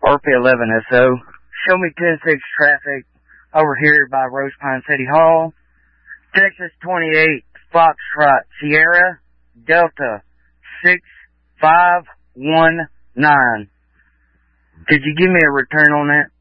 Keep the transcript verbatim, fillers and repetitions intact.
R P eleven S O. Show me ten six traffic over here by Rose Pine City Hall. Texas twenty-eight, Foxtrot, Sierra, Delta, six five one nine. Could you give me a return on that?